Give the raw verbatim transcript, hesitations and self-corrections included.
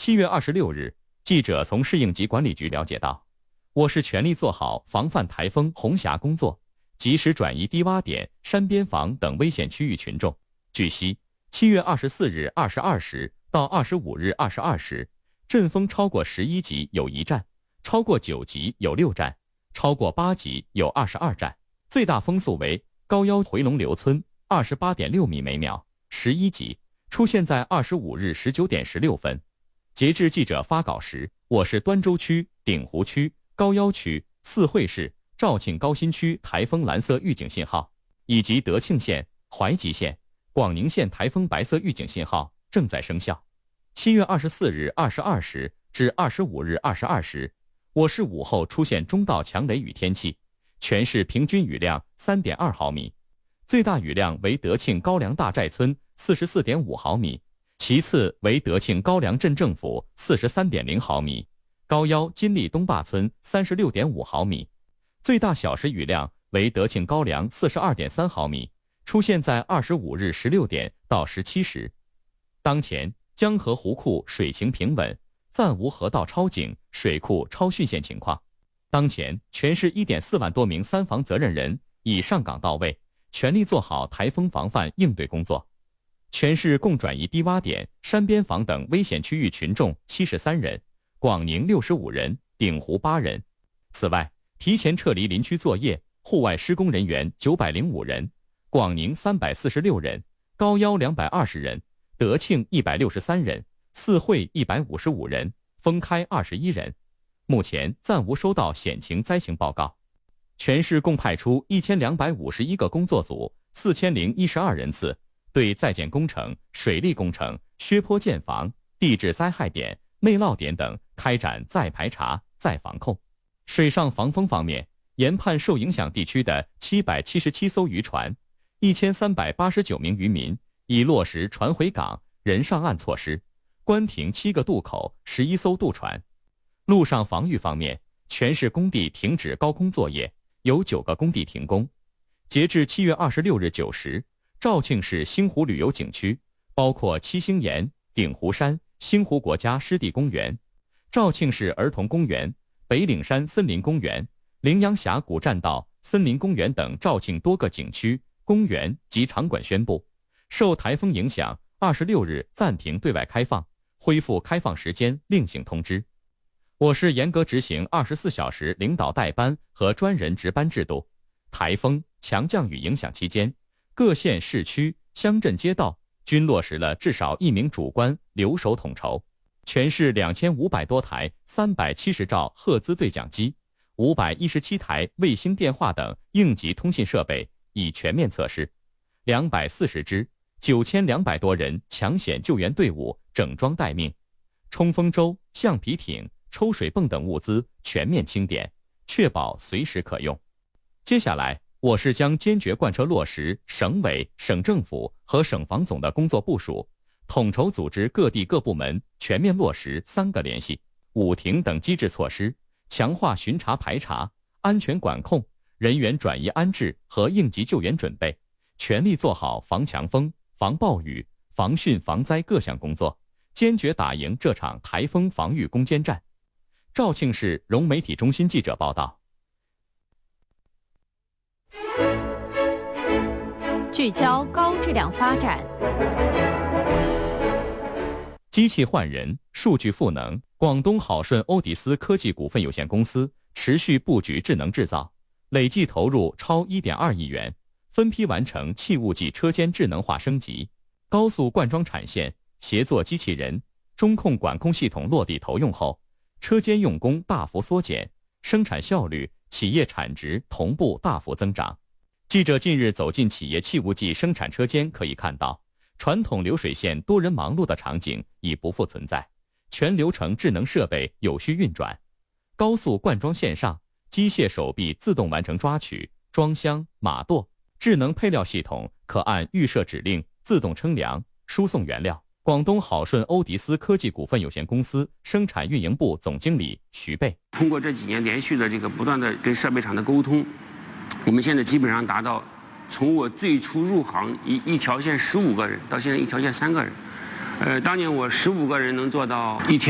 七月二十六日，记者从市应急管理局了解到，我市全力做好防范台风红霞工作，及时转移低洼点、山边房等危险区域群众。据悉，七月二十四日二十二时到二十五日二十二时，阵风超过十一级有一站，超过九级有六站，超过八级有二十二站，最大风速为高腰回龙流村二十八点六米每秒，十一级，出现在二十五日十九点十六分。截至记者发稿时，我市端州区、鼎湖区、高腰区、四惠市、肇庆高新区台风蓝色预警信号，以及德庆县、怀集县、广宁县台风白色预警信号正在生效。七月二十四日二十二时至二十五日二十二时，我市午后出现中到强雷雨天气，全市平均雨量 三点二毫米，最大雨量为德庆高梁大寨村 四十四点五毫米，其次为德庆高梁镇政府 四十三点零毫米，高腰金利东坝村 三十六点五毫米，最大小时雨量为德庆高梁 四十二点三毫米，出现在二十五日十六点到十七时。当前江河湖库水情平稳，暂无河道超警、水库超汛现情况。当前全市 一点四万多名三防责任人已上岗到位，全力做好台风防范应对工作。全市共转移低洼点、山边房等危险区域群众七十三人，广宁六十五人，鼎湖八人。此外，提前撤离林区作业、户外施工人员九百零五人，广宁三百四十六人，高腰两百二十人，德庆一百六十三人，四惠一百五十五人，丰开二十一人。目前暂无收到险情灾情报告。全市共派出一千两百五十一个工作组，四千零一十二人次，对在建工程、水利工程、削坡建房、地质灾害点、内涝点等开展再排查、再防控。水上防风方面，研判受影响地区的七百七十七艘渔船，一千三百八十九名渔民已落实船回港、人上岸措施，关停七个渡口、十一艘渡船。陆上防御方面，全市工地停止高空作业，有九个工地停工。截至七月二十六日九时，肇庆市星湖旅游景区包括七星岩、鼎湖山、星湖国家湿地公园、肇庆市儿童公园、北岭山森林公园、羚羊峡谷栈道森林公园等肇庆多个景区、公园及场馆宣布，受台风影响，二十六日暂停对外开放，恢复开放时间另行通知。我市严格执行二十四小时领导代班和专人值班制度。台风、强降雨影响期间，各县市区、乡镇街道均落实了至少一名主官留守统筹。全市两千五百多台三百七十兆赫兹对讲机、五百一十七台卫星电话等应急通信设备已全面测试，两百四十支、九千两百多人抢险救援队伍整装待命，冲锋舟、橡皮艇、抽水泵等物资全面清点，确保随时可用。接下来，我市将坚决贯彻落实省委、省政府和省防总的工作部署，统筹组织各地各部门全面落实三个联系、五停等机制措施，强化巡查排查、安全管控、人员转移安置和应急救援准备，全力做好防强风、防暴雨、防汛防灾各项工作，坚决打赢这场台风防御攻坚战。肇庆市融媒体中心记者报道。 聚焦高质量发展。 机器换人，数据赋能。广东好顺欧迪思科技股份有限公司持续布局智能制造，累计投入超 一点二亿元，分批完成气雾剂车间智能化升级，高速灌装产线、协作机器人、中控管控系统落地投用后，车间用工大幅缩减，生产效率、企业产值同步大幅增长。记者近日走进企业气雾剂生产车间，可以看到，传统流水线多人忙碌的场景已不复存在，全流程智能设备有序运转，高速灌装线上，机械手臂自动完成抓取、装箱、码垛，智能配料系统可按预设指令自动称量、输送原料。广东好顺欧迪思科技股份有限公司生产运营部总经理徐贝， 通过这几年连续的这个不断的跟设备厂的沟通，我们现在基本上达到，从我最初入行一一条线十五个人，到现在一条线三个人。呃，当年我十五个人能做到一天